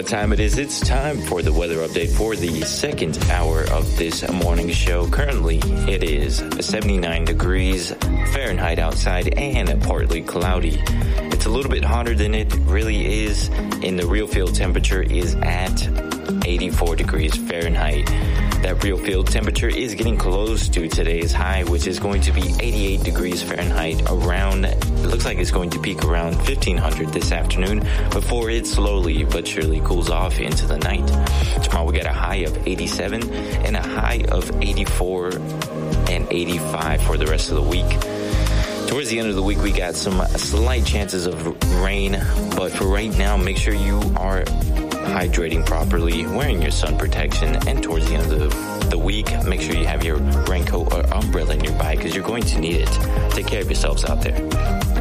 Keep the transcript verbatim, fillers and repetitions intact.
what time it is. It's time for the weather update for the second hour of this morning show. Currently, it is seventy-nine degrees Fahrenheit outside and partly cloudy. It's a little bit hotter than it really is, and the real field temperature is at eighty-four degrees Fahrenheit. That real field temperature is getting close to today's high, which is going to be eighty-eight degrees Fahrenheit around, it looks like it's going to peak around fifteen hundred this afternoon before it slowly but surely cools off into the night. Tomorrow we got a high of eighty-seven and a high of eighty-four and eighty-five for the rest of the week. Towards the end of the week, we got some slight chances of rain, but for right now, make sure you are hydrating properly, wearing your sun protection, and towards the end of the, the week, make sure you have your raincoat or umbrella nearby because you're going to need it. Take care of yourselves out there.